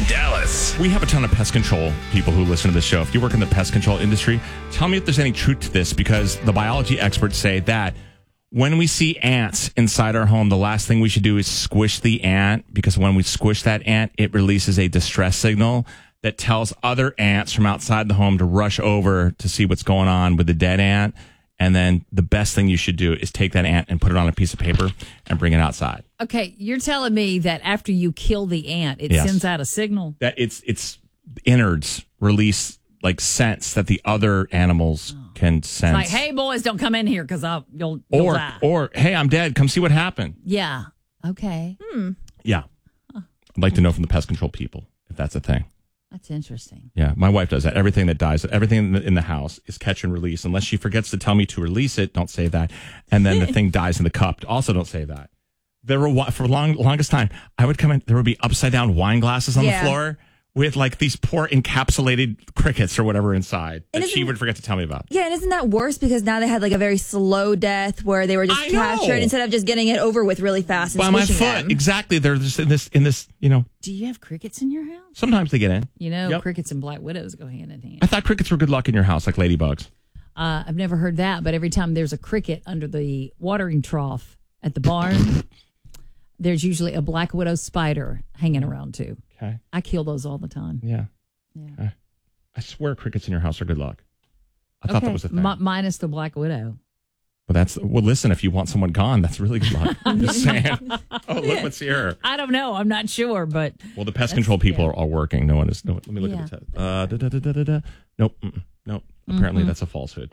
Dallas. We have a ton of pest control people who listen to the show. If you work in the pest control industry, tell me if there's any truth to this, because the biology experts say that when we see ants inside our home, the last thing we should do is squish the ant, because when we squish that ant, it releases a distress signal that tells other ants from outside the home to rush over to see what's going on with the dead ant. And then the best thing you should do is take that ant and put it on a piece of paper and bring it outside. Okay, you're telling me that after you kill the ant, it sends out a signal? That it's innards release like scents that the other animals can sense. Like, hey, boys, don't come in here because you'll die. Or, hey, I'm dead. Come see what happened. Yeah. Okay. Yeah. I'd like to know from the pest control people if that's a thing. That's interesting. Yeah, my wife does that. Everything that dies, everything in the house is catch and release. Unless she forgets to tell me to release it, don't say that. And then the thing dies in the cup. Also, don't say that. There were for longest time, I would come in. There would be upside down wine glasses on the floor with like these poor encapsulated crickets or whatever inside that she would forget to tell me about. Yeah, and isn't that worse because now they had like a very slow death where they were just captured instead of just getting it over with really fast and by my foot. them. Exactly. They're just in this. Do you have crickets in your house? Sometimes they get in. Yep. Crickets and black widows go hand in hand. I thought crickets were good luck in your house, like ladybugs. I've never heard that, but every time there's a cricket under the watering trough at the barn, there's usually a black widow spider hanging around too. Okay. I kill those all the time. Yeah. Okay. I swear crickets in your house are good luck. I thought that was a thing. Minus the black widow. Well, listen, if you want someone gone, that's really good luck. I'm just saying. Oh, look what's here. I don't know. I'm not sure, but. Well, the pest control people are all working. No one is. No, let me look at the test. Nope. Nope. Apparently that's a falsehood.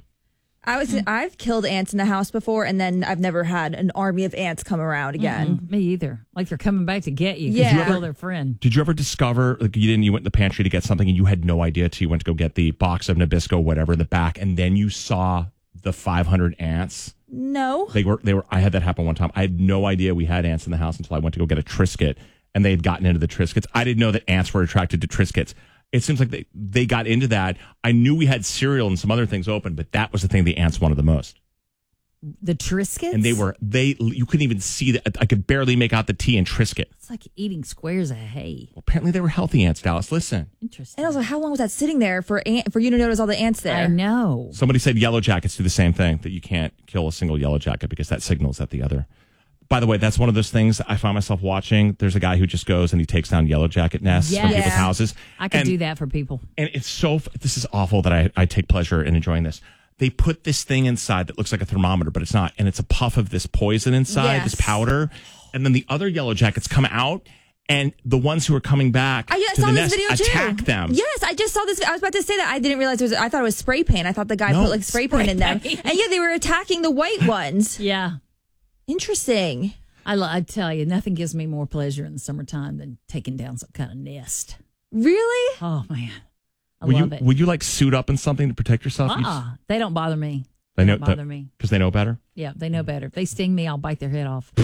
I've killed ants in the house before, and then I've never had an army of ants come around again. Me either. Like they're coming back to get you. Yeah. You kill their friend. Did you ever discover, like you went in the pantry to get something and you had no idea till you went to go get the box of Nabisco, whatever, in the back, and then you saw the 500 ants? No. They were. I had that happen one time. I had no idea we had ants in the house until I went to go get a Triscuit, and they had gotten into the Triscuits. I didn't know that ants were attracted to Triscuits. It seems like they got into that. I knew we had cereal and some other things open, but that was the thing the ants wanted the most. The Triscuits? And you couldn't even see that. I could barely make out the T in Triscuit. It's like eating squares of hay. Well, apparently they were healthy ants, Dallas. Listen. Interesting. And also, how long was that sitting there for you to notice all the ants there? I know. Somebody said yellow jackets do the same thing, that you can't kill a single yellow jacket because that signals at the other. By the way, that's one of those things I find myself watching. There's a guy who just goes and he takes down yellow jacket nests from people's houses. I could do that for people. And it's this is awful that I take pleasure in enjoying this. They put this thing inside that looks like a thermometer, but it's not. And it's a puff of this poison inside, this powder. And then the other yellow jackets come out, and the ones who are coming back to the nest attack them. Yes, I just saw this. I was about to say that. I didn't realize I thought it was spray paint. I thought the guy put like spray paint in them. And they were attacking the white ones. Yeah. Interesting. I tell you, nothing gives me more pleasure in the summertime than taking down some kind of nest. Really? Oh, man. I love it. Would you like suit up in something to protect yourself? They don't bother me. They don't bother me. Because they know better? Yeah, they know better. If they sting me, I'll bite their head off.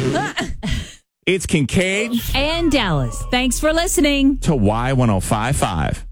It's Kincaid and Dallas. Thanks for listening to Y1055.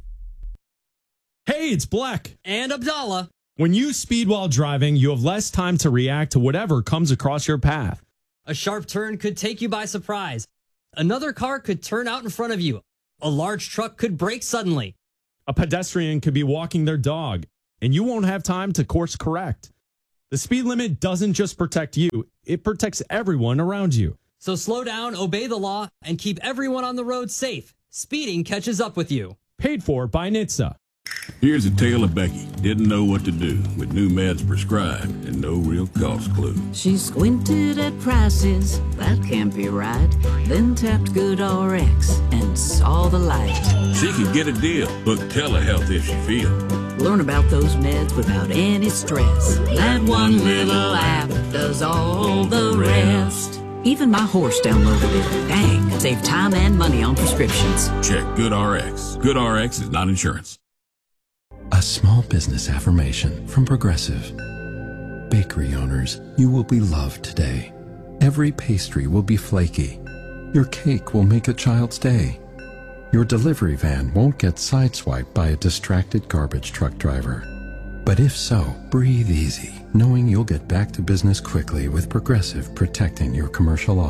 Hey, it's Black and Abdallah. When you speed while driving, you have less time to react to whatever comes across your path. A sharp turn could take you by surprise. Another car could turn out in front of you. A large truck could brake suddenly. A pedestrian could be walking their dog, and you won't have time to course correct. The speed limit doesn't just protect you, it protects everyone around you. So slow down, obey the law, and keep everyone on the road safe. Speeding catches up with you. Paid for by NHTSA. Here's a tale of Becky. Didn't know what to do with new meds prescribed and no real cost clue. She squinted at prices, that can't be right. Then tapped GoodRx and saw the light. She could get a deal. Book telehealth if she feels. Learn about those meds without any stress. That one little app does all the rest. Even my horse downloaded it. Dang, save time and money on prescriptions. Check GoodRx. GoodRx is not insurance. A small business affirmation from Progressive. Bakery owners, you will be loved today. Every pastry will be flaky. Your cake will make a child's day. Your delivery van won't get sideswiped by a distracted garbage truck driver. But if so, breathe easy, knowing you'll get back to business quickly with Progressive protecting your commercial auto.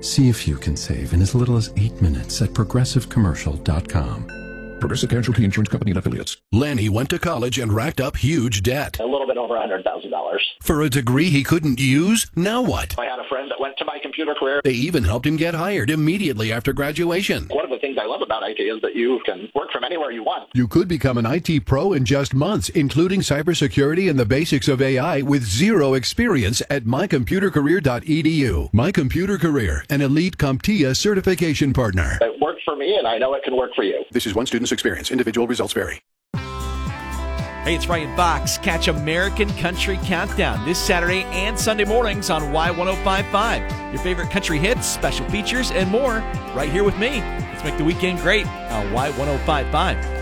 See if you can save in as little as 8 minutes at progressivecommercial.com. Progressive Casualty Insurance Company and Affiliates. Lenny went to college and racked up huge debt. A little bit over $100,000. For a degree he couldn't use? Now what? I had a friend that went to My Computer Career. They even helped him get hired immediately after graduation. One of the things I love about IT is that you can work from anywhere you want. You could become an IT pro in just months, including cybersecurity and the basics of AI with zero experience at mycomputercareer.edu. My Computer Career, an elite CompTIA certification partner. It worked for me, and I know it can work for you. This is one student's experience. Individual results vary. Hey, it's Ryan Fox. Catch American Country Countdown this Saturday and Sunday mornings on Y1055. Your favorite country hits, special features, and more right here with me. Let's make the weekend great on Y1055.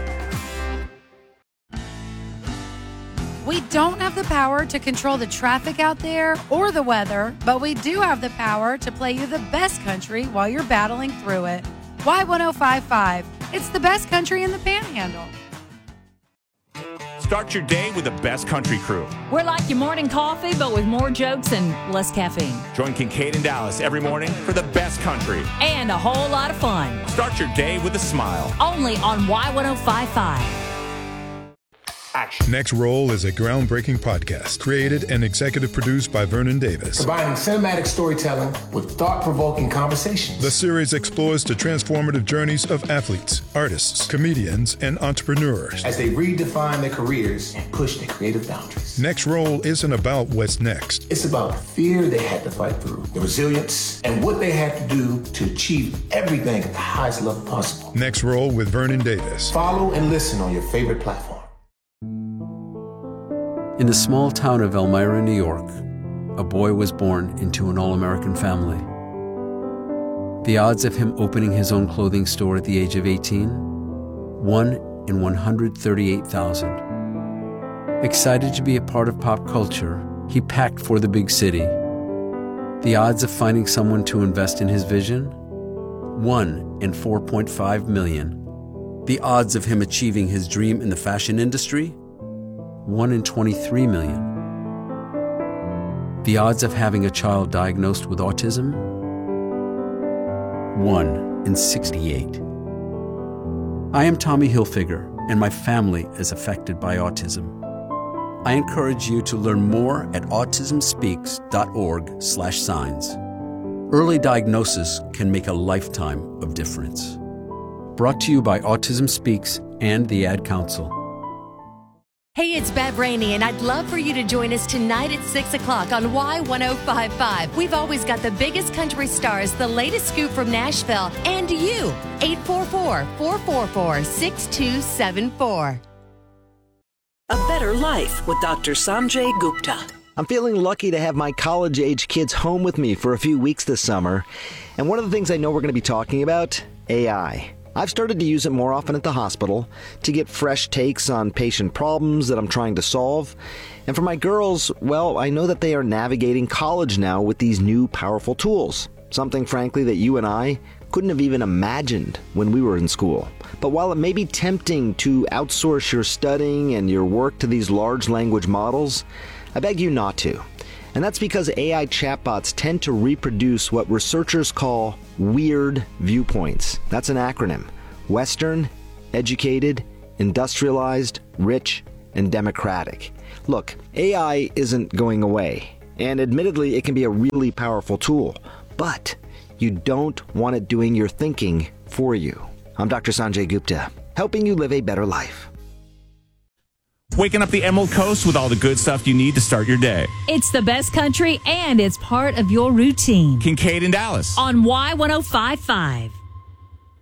We don't have the power to control the traffic out there or the weather, but we do have the power to play you the best country while you're battling through it. Y1055. It's the best country in the Panhandle. Start your day with the best country crew. We're like your morning coffee, but with more jokes and less caffeine. Join Kincaid and Dallas every morning for the best country. And a whole lot of fun. Start your day with a smile. Only on Y1055. Action. Next Roll is a groundbreaking podcast created and executive produced by Vernon Davis. Combining cinematic storytelling with thought-provoking conversations. The series explores the transformative journeys of athletes, artists, comedians, and entrepreneurs as they redefine their careers and push their creative boundaries. Next Roll isn't about what's next. It's about the fear they had to fight through, the resilience, and what they had to do to achieve everything at the highest level possible. Next Roll with Vernon Davis. Follow and listen on your favorite platform. In the small town of Elmira, New York, a boy was born into an all-American family. The odds of him opening his own clothing store at the age of 18? 1 in 138,000. Excited to be a part of pop culture, he packed for the big city. The odds of finding someone to invest in his vision? 1 in 4.5 million. The odds of him achieving his dream in the fashion industry? 1 in 23 million. The odds of having a child diagnosed with autism? 1 in 68. I am Tommy Hilfiger, and my family is affected by autism. I encourage you to learn more at autismspeaks.org/signs. Early diagnosis can make a lifetime of difference. Brought to you by Autism Speaks and the Ad Council. Hey, it's Bev Rainey, and I'd love for you to join us tonight at 6 o'clock on Y1055. We've always got the biggest country stars, the latest scoop from Nashville, and you. 844-444-6274. A Better Life with Dr. Sanjay Gupta. I'm feeling lucky to have my college-age kids home with me for a few weeks this summer. And one of the things I know we're going to be talking about, AI. I've started to use it more often at the hospital to get fresh takes on patient problems that I'm trying to solve. And for my girls, well, I know that they are navigating college now with these new powerful tools. Something, frankly, that you and I couldn't have even imagined when we were in school. But while it may be tempting to outsource your studying and your work to these large language models, I beg you not to. And that's because AI chatbots tend to reproduce what researchers call weird viewpoints. That's an acronym. Western, educated, industrialized, rich, and democratic. Look, AI isn't going away. And admittedly, it can be a really powerful tool. But you don't want it doing your thinking for you. I'm Dr. Sanjay Gupta, helping you live a better life. Waking up the Emerald Coast with all the good stuff you need to start your day. It's the best country, and it's part of your routine. Kincaid and Dallas on Y1055.